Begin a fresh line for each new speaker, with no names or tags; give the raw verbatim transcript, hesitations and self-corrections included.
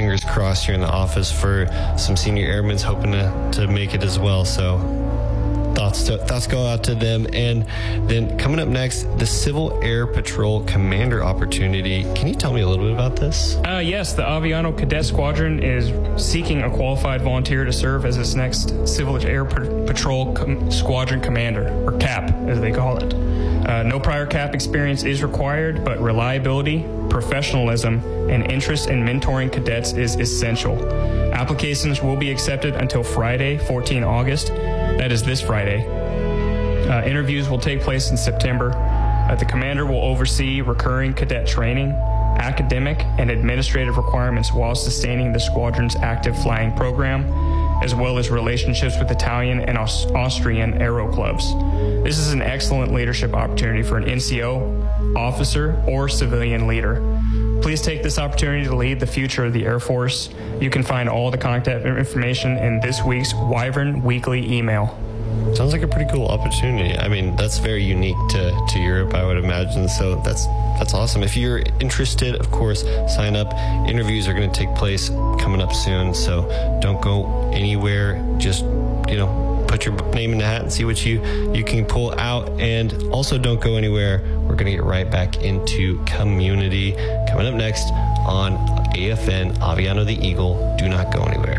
fingers crossed here in the office for some senior airmen hoping to, to make it as well. So thoughts to, thoughts go out to them. And then coming up next, the Civil Air Patrol Commander opportunity. Can you tell me a little bit about this?
Uh, yes, the Aviano Cadet Squadron is seeking a qualified volunteer to serve as its next Civil Air Patrol Com- Squadron Commander, or C A P, as they call it. Uh, no prior C A P experience is required, but reliability, professionalism, and interest in mentoring cadets is essential. Applications will be accepted until Friday, the fourteenth of August. That is this Friday. Uh, interviews will take place in September. Uh, the commander will oversee recurring cadet training, academic and administrative requirements while sustaining the squadron's active flying program, as well as relationships with Italian and Aus- Austrian aero clubs. This is an excellent leadership opportunity for an N C O, officer, or civilian leader. Please take this opportunity to lead the future of the Air Force. You can find all the contact information in this week's Wyvern Weekly email.
Sounds like a pretty cool opportunity. I mean, that's very unique to, to Europe, I would imagine. So that's that's awesome. If you're interested, of course, sign up. Interviews are going to take place coming up soon. So don't go anywhere. Just, you know, put your name in the hat and see what you, you can pull out. And also don't go anywhere. We're going to get right back into community. Coming up next on A F N, Aviano the Eagle. Do not go anywhere.